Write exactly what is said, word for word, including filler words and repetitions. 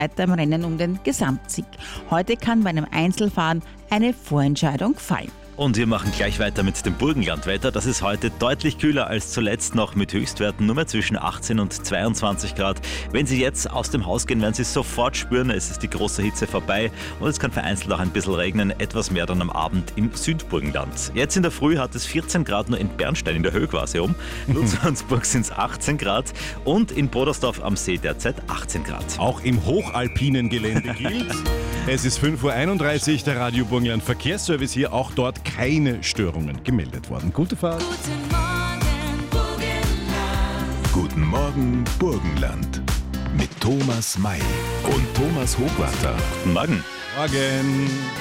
weiter im Rennen um den Gesamtsieg. Heute kann bei einem Einzelfahren eine Vorentscheidung fallen. Und wir machen gleich weiter mit dem Burgenlandwetter. Das ist heute deutlich kühler als zuletzt noch mit Höchstwerten nur mehr zwischen achtzehn und zweiundzwanzig Grad. Wenn Sie jetzt aus dem Haus gehen, werden Sie es sofort spüren. Es ist die große Hitze vorbei und es kann vereinzelt auch ein bisschen regnen. Etwas mehr dann am Abend im Südburgenland. Jetzt in der Früh hat es vierzehn Grad nur in Bernstein, in der Höhe quasi um. In Luzernsburg sind es achtzehn Grad und in Bodersdorf am See derzeit achtzehn Grad. Auch im hochalpinen Gelände gilt. Es ist fünf Uhr einunddreißig, der Radio Burgenland Verkehrsservice hier, auch dort keine Störungen gemeldet worden. Gute Fahrt. Guten Morgen, Burgenland. Mit Thomas May und Thomas Hochwarter. Guten Morgen. Morgen.